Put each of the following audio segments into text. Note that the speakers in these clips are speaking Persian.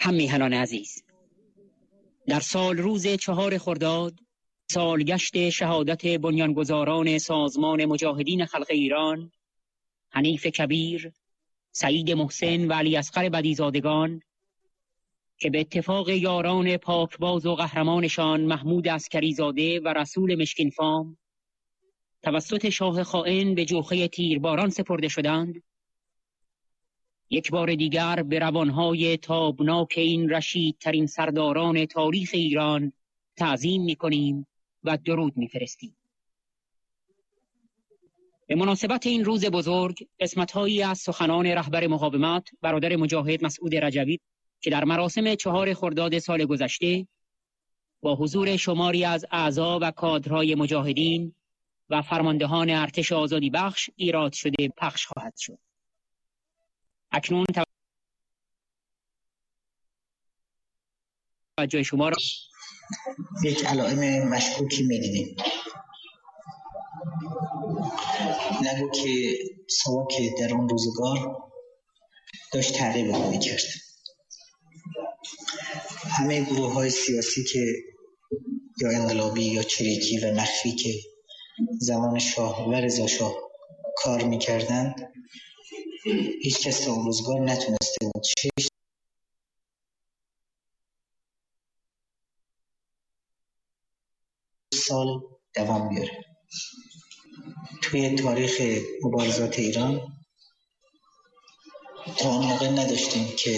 هم میهنان عزیز، در سال روز 4 خرداد سالگشت شهادت بنیانگذاران سازمان مجاهدین خلق ایران حنیف کبیر، سعید محسن و علی اصغر بدیزادگان که به اتفاق یاران پاکباز و قهرمانشان محمود عسکریزاده و رسول مشکینفام توسط شاه خائن به جوخه تیرباران سپرده شدند، یک بار دیگر به روانهای تابناک این رشیدترین سرداران تاریخ ایران تعظیم می‌کنیم و درود می‌فرستیم. به مناسبت این روز بزرگ قسمت‌هایی از سخنان رهبر مقاومت برادر مجاهد مسعود رجوی که در مراسم 4 خرداد سال گذشته با حضور شماری از اعضا و کادرهای مجاهدین و فرماندهان ارتش آزادی بخش ایراد شده پخش خواهد شد. اکنون توجه شما را یک علائم مشکوکی می‌دیدیم. نگو که سواک در اون روزگار داشت تعقیب می‌کرد. همه گروه‌های سیاسی که یا انقلابی یا چریکی و مخفی که زمان شاه و رضا شاه کار می‌کردند، هیچ کس تا اون روزگار نتونسته بود 6 سال دوام بیاره. توی تاریخ مبارزات ایران تا اون موقع نداشتیم که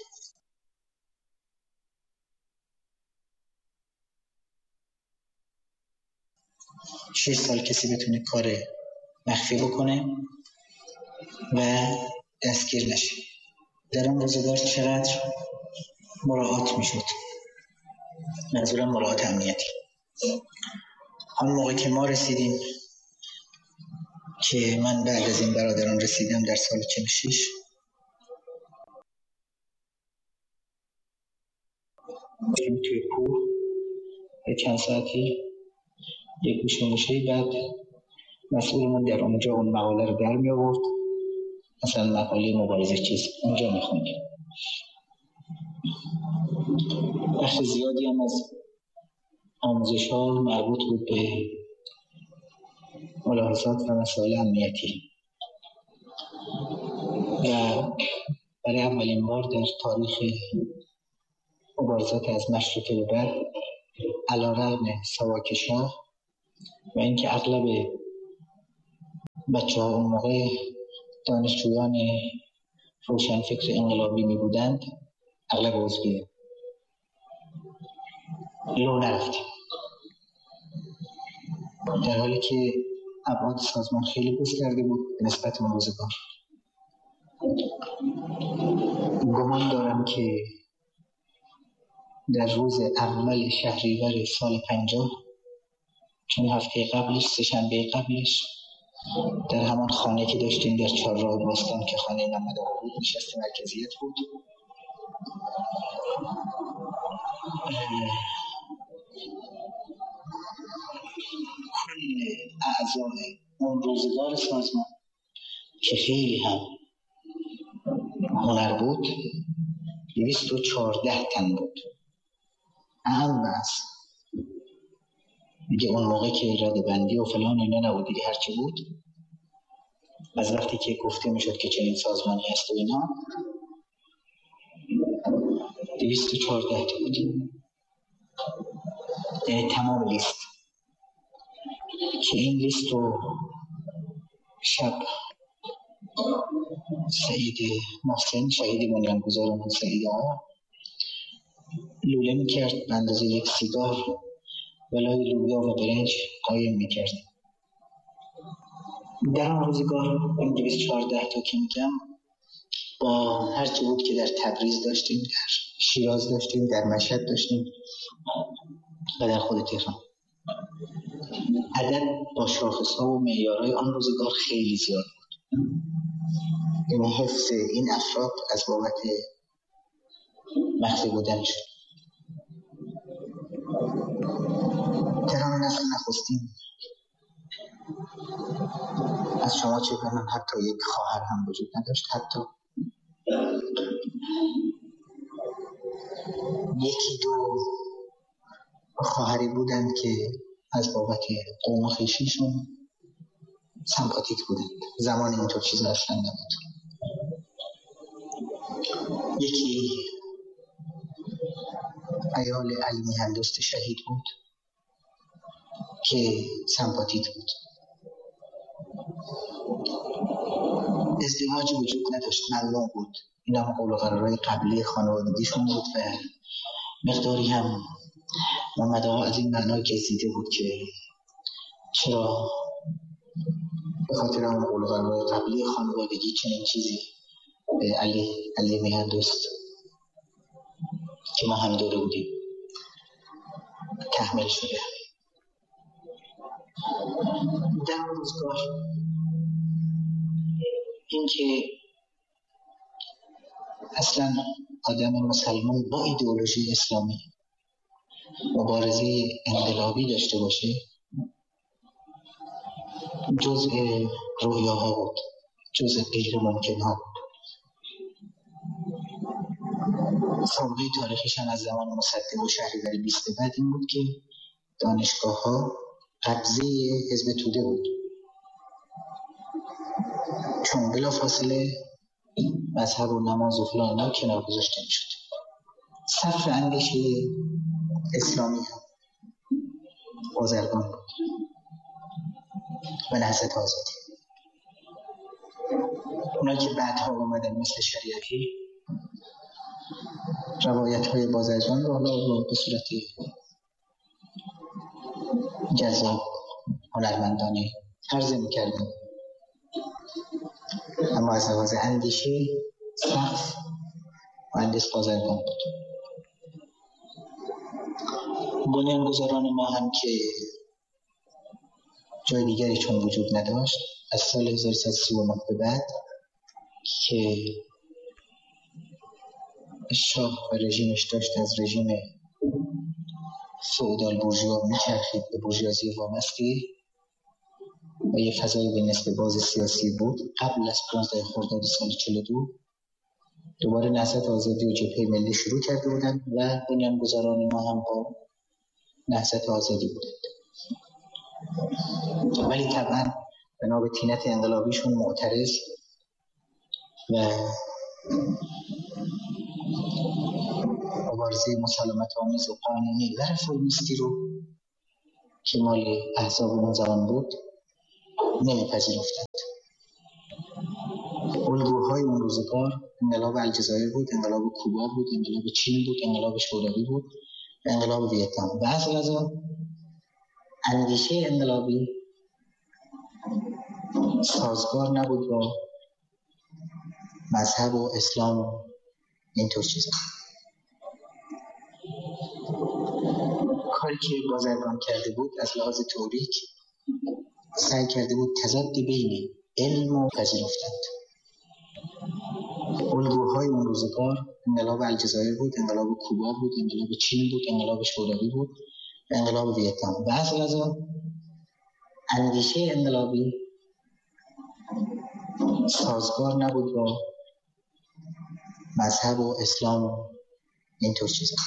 شش سال کسی بتونه کار مخفی بکنه و دستگیر نشه. در اون روزگار چقدر مراعات میشد، منظورم مراعات امنیتی. آن موقع که ما رسیدیم، که من بعد از این برادران رسیدم در سال 46، توی کوه چند ساعتی یک گوشه بعد مسئولمون در اونجا اون مقاله رو در می آورد، مثلا مقاله مبارزه چیز اونجا می خوندیم. بخش زیادی هم از آموزش ها مربوط بود به ملاحظات و مسائل امنیتی و برای اولین بار در تاریخ مبارزات از مشروطه به بعد علیرغم سواک شاه و اینکه اغلب بچه‌ها اون موقع دانشجویان روشنفکر انقلابی می بودند، اغلب عضوی لو نرفتیم، در حالی که ابعاد سازمان خیلی گسترده بود به نسبت اون روزگار. گمان دارم که در روز اول شهریور سال 50، چون هفته قبلش سه‌شنبه قبلش در همان خانه که داشتیم در چهارراه باستان که خانه محمد آقا بود نشست مرکزیت بود، کل اعضای اون روزگار سازمان که خیلی هم هنر بود 214 تن بود. اهم است دیگه اون موقع که اراده بندی و فلان اینا نبود دیگه، هرچی بود از وقتی که گفته میشد که چنین سازمانی هست و اینا 214 تا بود، یعنی تمام لیست. که این لیست رو شب سعید محسن شهید بنیانگذارمون سعید آقا لوله میکرد به اندازه یک سیگار ولای لوبیا و برنج قایم میکرد. در اون روزگار این 214 تا که میگم با هر چی بود که در تبریز داشتیم، در شیراز داشتیم، در مشهد داشتیم و در خود تهران، عدد با شاخص‌ها و معیارهای آن روزگار خیلی زیاد بود. یعنی حفظ این افراد از بابت مخفی بودنشون. تهران نسل نخستین از شما چه کنم حتی یک خواهر هم وجود نداشت. حتی یکی دو خواهری بودند که از بابت قوم و خویشیشون سمپاتیک بودند. زمان اینطور چیزا اصلا نبود. یکی عیال علی میهندوست شهید بود که سمپاتیک بود. ازدواج وجود نداشت، ممنوع بود. این هم قول و قرارهای قبلی خانوادگیشون بود و مقداری هم محمد آقا از این معنای گزیده بود که چرا به خاطر اون قول و قرارهای قبلی خانوادگی چنین چیزی به علی میهندوست که ما هم دوره بودیم تحمیل شده. در روزگار این که اصلا آدم مسلمان با ایدئولوژی اسلامی مبارزه انقلابی داشته باشه جزء رویاها بود، جزء غیر ممکن ها بود. سابقه تاریخیش هم از زمان مصدق و شهریور 20 بعد این بود که دانشگاه ها قبضه حزب توده بود، چون بلا فاصله مذهب و نماز و فلان اینا کنار گذاشته میشد. صف اندیشه اسلامی هم بازرگان بود و نهضت آزادی. اونایی که بعدها اومدن مثل شریعتی روایت های بازرگان رو حالا به صورت جذاب هنرمندانه عرضه میکردن، اما از لحاظ اندیشه صف مهندس بازرگان بود. بنیانگذاران ما هم که جای دیگری چون وجود نداشت، از سال 1339 به بعد که شاه و رژیمش داشت از رژیم فئودال بورژوا میچرخید به بورژوازی وامستی و یه فضای به نسبت باز سیاسی بود. قبل از 15 خرداد سال 42 دوباره نهضت آزادی و جبهه ملی شروع کرده بودند و بنیانگذاران ما هم با نهضت آزادی بودند، ولی طبعا بنا به طینت انقلابیشون معترض و مبارزه مسالمت آمیز و قانونی و رفرمیستی رو که مال احزاب اون زمان بود نمیپذیرفتند. الگوهای اون روزگار انقلاب الجزایر بود، انقلاب کوبا بود، انقلاب چین بود، انقلاب شوروی بود و انقلاب ویتنام. و از لحاظ اندیشه انقلابی سازگار نبود با مذهب و اسلام و اینطور چیزا. کاری که بازرگان کرده بود از لحاظ تئوریک سعی کرده بود تضاد بین علم و پذیرفتند. الگوهای اون روزگار انقلاب الجزایر بود، انقلاب کوبا بود، انقلاب چین بود، انقلاب شوروی بود و انقلاب ویتنام. و از لحاظ اندیشه انقلابی سازگار نبود با مذهب و اسلام و اینطور چیزا.